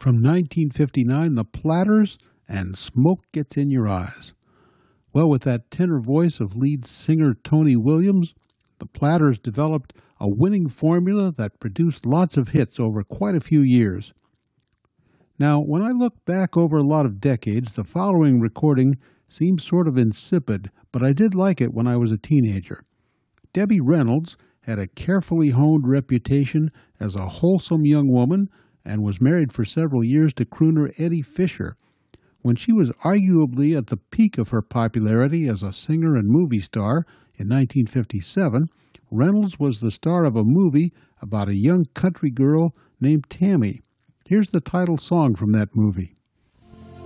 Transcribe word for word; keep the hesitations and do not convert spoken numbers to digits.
from nineteen fifty-nine, The Platters and Smoke Gets in Your Eyes. Well, with that tenor voice of lead singer Tony Williams, The Platters developed a winning formula that produced lots of hits over quite a few years. Now, when I look back over a lot of decades, the following recording seems sort of insipid, but I did like it when I was a teenager. Debbie Reynolds had a carefully honed reputation as a wholesome young woman and was married for several years to crooner Eddie Fisher. When she was arguably at the peak of her popularity as a singer and movie star in nineteen fifty-seven, Reynolds was the star of a movie about a young country girl named Tammy. Here's the title song from that movie.